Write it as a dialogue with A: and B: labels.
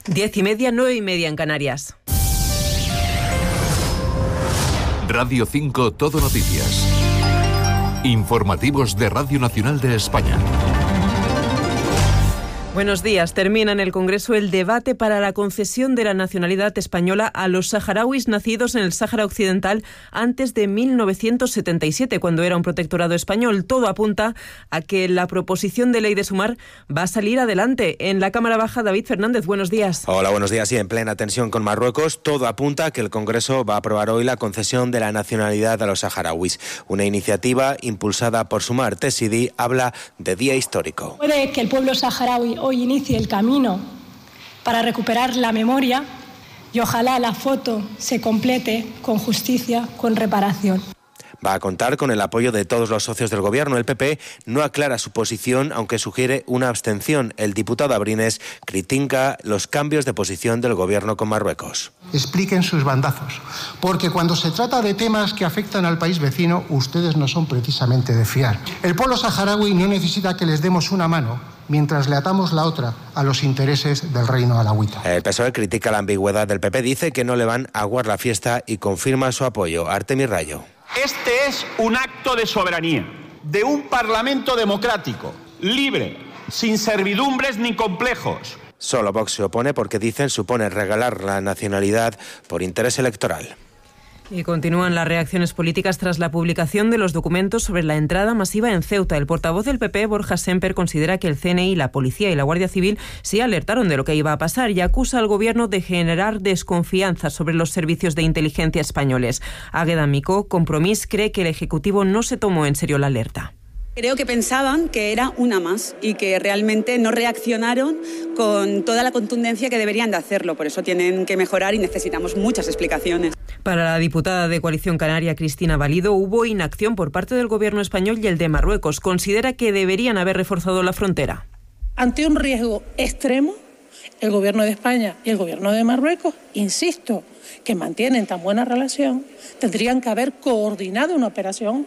A: 10:30, 9:30 en Canarias.
B: Radio 5 Todo Noticias. Informativos de Radio Nacional de España.
A: Buenos días. Termina en el Congreso el debate para la concesión de la nacionalidad española a los saharauis nacidos en el Sáhara Occidental antes de 1977, cuando era un protectorado español. Todo apunta a que la proposición de ley de Sumar va a salir adelante. En la Cámara Baja, David Fernández, buenos días.
C: Hola, buenos días. Y en plena tensión con Marruecos, todo apunta a que el Congreso va a aprobar hoy la concesión de la nacionalidad a los saharauis. Una iniciativa impulsada por Sumar. Tessidi habla de día histórico.
D: Puede que el pueblo saharaui hoy inicie el camino para recuperar la memoria y ojalá la foto se complete con justicia, con reparación.
C: Va a contar con el apoyo de todos los socios del Gobierno. El PP no aclara su posición, aunque sugiere una abstención. El diputado Abrines critica los cambios de posición del Gobierno con Marruecos.
E: Expliquen sus bandazos, porque cuando se trata de temas que afectan al país vecino, ustedes no son precisamente de fiar. El pueblo saharaui no necesita que les demos una mano, mientras le atamos la otra a los intereses del reino alauita.
C: El PSOE critica la ambigüedad del PP, dice que no le van a aguar la fiesta y confirma su apoyo. Artemio Rayo.
F: Este es un acto de soberanía, de un parlamento democrático, libre, sin servidumbres ni complejos.
C: Solo Vox se opone porque dicen supone regalar la nacionalidad por interés electoral.
A: Y continúan las reacciones políticas tras la publicación de los documentos sobre la entrada masiva en Ceuta. El portavoz del PP, Borja Semper, considera que el CNI, la Policía y la Guardia Civil sí alertaron de lo que iba a pasar y acusa al Gobierno de generar desconfianza sobre los servicios de inteligencia españoles. Águeda Micó, Compromís, cree que el Ejecutivo no se tomó en serio la alerta.
G: Creo que pensaban que era una más y que realmente no reaccionaron con toda la contundencia que deberían de hacerlo. Por eso tienen que mejorar y necesitamos muchas explicaciones.
A: Para la diputada de Coalición Canaria, Cristina Valido, hubo inacción por parte del Gobierno español y el de Marruecos. Considera que deberían haber reforzado la frontera.
H: Ante un riesgo extremo, el Gobierno de España y el Gobierno de Marruecos, insisto, que mantienen tan buena relación, tendrían que haber coordinado una operación